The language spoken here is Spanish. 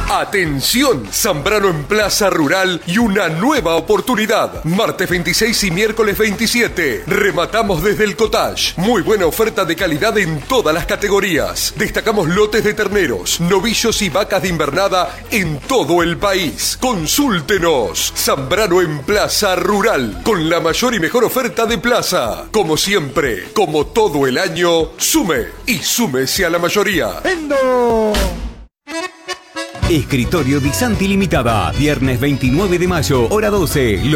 Atención, Zambrano en Plaza Rural y una nueva oportunidad. Martes 26 y miércoles 27. Rematamos desde el cottage. Muy buena oferta de calidad en todas las categorías. Destacamos lotes de terneros, novillos y vacas de invernada en todo el país. Consúltenos. Zambrano en Plaza Rural, con la mayor y mejor oferta de plaza. Como siempre, como todo el año, sume y súmese a la mayoría. ¡Vendo! Escritorio Di Santi Limitada, viernes 29 de mayo, hora 12.